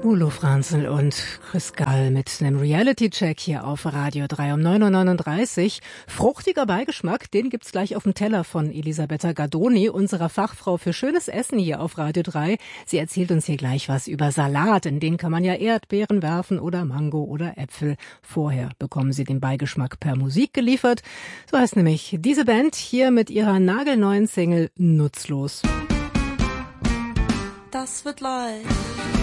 Ulo Franzl und Chris Gall mit einem Reality-Check hier auf Radio 3 um 9.39 Uhr. Fruchtiger Beigeschmack, den gibt's gleich auf dem Teller von Elisabetta Gardoni, unserer Fachfrau für schönes Essen hier auf Radio 3. Sie erzählt uns hier gleich was über Salat. In den kann man ja Erdbeeren werfen oder Mango oder Äpfel. Vorher bekommen Sie den Beigeschmack per Musik geliefert. So heißt nämlich diese Band hier mit ihrer nagelneuen Single Nutzlos. Das wird leicht.